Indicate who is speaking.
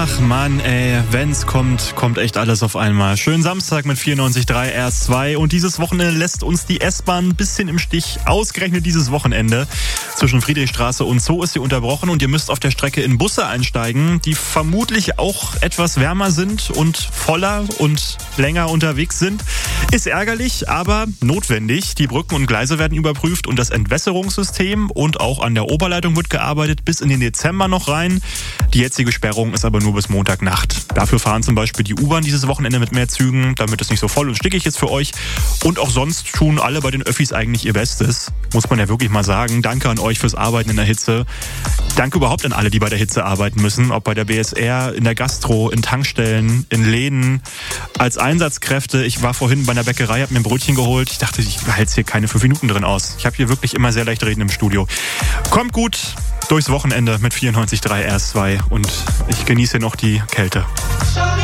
Speaker 1: Ach Mann, ey, wenn's kommt, kommt echt alles auf einmal. Schönen Samstag mit 94.3 RS2 und dieses Wochenende lässt uns die S-Bahn ein bisschen im Stich. Ausgerechnet dieses Wochenende zwischen Friedrichstraße und Zoo ist sie unterbrochen und ihr müsst auf der Strecke in Busse einsteigen, die vermutlich auch etwas wärmer sind und voller und länger unterwegs sind. Ist ärgerlich, aber notwendig. Die Brücken und Gleise werden überprüft und das Entwässerungssystem und auch an der Oberleitung wird gearbeitet bis in den Dezember noch rein. Die jetzige Sperrung ist aber nur bis Montagnacht. Dafür fahren zum Beispiel die U-Bahn dieses Wochenende mit mehr Zügen, damit es nicht so voll und stickig ist für euch. Und auch sonst tun alle bei den Öffis eigentlich ihr Bestes. Muss man ja wirklich mal sagen. Danke an euch fürs Arbeiten in der Hitze. Danke überhaupt an alle, die bei der Hitze arbeiten müssen. Ob bei der BSR, in der Gastro, in Tankstellen, in Läden, als Einsatzkräfte. Ich war vorhin bei einer Bäckerei, habe mir ein Brötchen geholt. Ich dachte, ich halte es hier keine 5 Minuten drin aus. Ich habe hier wirklich immer sehr leicht reden im Studio. Kommt gut durchs Wochenende mit 94.3 RS2 und ich genieße noch die Kälte.